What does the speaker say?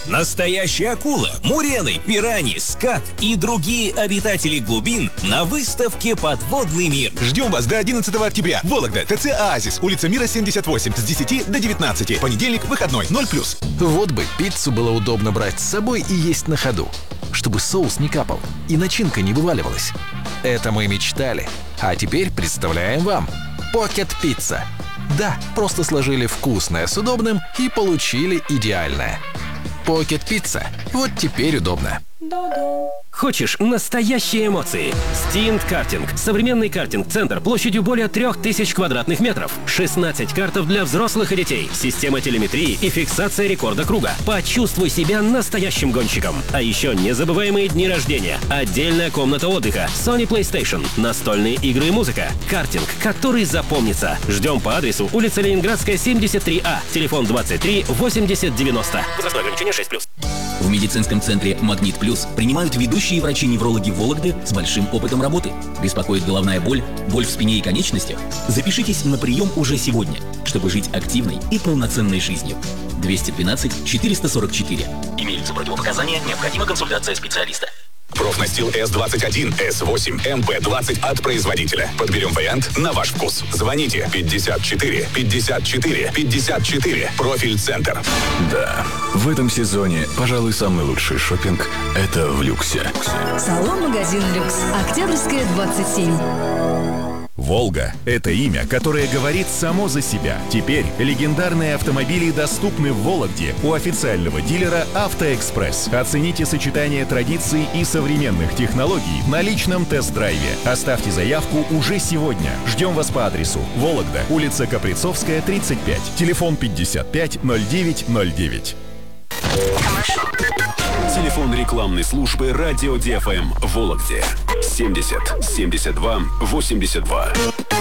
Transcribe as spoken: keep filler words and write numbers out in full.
Настоящая акула, мурены, пираньи, скат и другие обитатели глубин на выставке «Подводный мир». Ждем вас до одиннадцатого октября. Вологда, ТЦ «Оазис», улица Мира, семьдесят восемь, с десяти до девятнадцати. Понедельник, выходной, ноль плюс. Вот бы пиццу было удобно брать с собой и есть на ходу, чтобы соус не капал и начинка не вываливалась. Это мы мечтали. А теперь представляем вам Pocket Pizza. Да, просто сложили вкусное с удобным и получили идеальное. Pocket Pizza. Вот теперь удобно. Хочешь настоящие эмоции? Стинт Картинг. Современный картинг-центр площадью более трех тысяч квадратных метров. шестнадцать картов для взрослых и детей. Система телеметрии и фиксация рекорда круга. Почувствуй себя настоящим гонщиком. А еще незабываемые дни рождения. Отдельная комната отдыха. Sony PlayStation. Настольные игры и музыка. Картинг, который запомнится. Ждем по адресу улица Ленинградская, семьдесят три А. Телефон двадцать три восемьдесят девяносто. Возрастное ограничение шесть плюс. В медицинском центре «Магнит Плюс» принимают ведущие врачи-неврологи Вологды с большим опытом работы. Беспокоит головная боль, боль в спине и конечностях? Запишитесь на прием уже сегодня, чтобы жить активной и полноценной жизнью. двести двенадцать четыреста сорок четыре. Имеются противопоказания, необходима консультация специалиста. Профнастил эс двадцать один, эс восемь, эм пэ двадцать от производителя. Подберем вариант на ваш вкус. Звоните пятьдесят четыре пятьдесят четыре пятьдесят четыре. Профиль-центр. Да, в этом сезоне, пожалуй, самый лучший шопинг – это в люксе. Салон-магазин «Люкс». Октябрьская, двадцать семь. «Волга» — это имя, которое говорит само за себя. Теперь легендарные автомобили доступны в Вологде у официального дилера «Автоэкспресс». Оцените сочетание традиций и современных технологий на личном тест-драйве. Оставьте заявку уже сегодня. Ждем вас по адресу: Вологда, улица Каприцовская, тридцать пять. Телефон пятьдесят пять ноль девять ноль девять. Телефон рекламной службы «Радио ди эф эм» в Вологде. семьдесят семьдесят два восемьдесят два.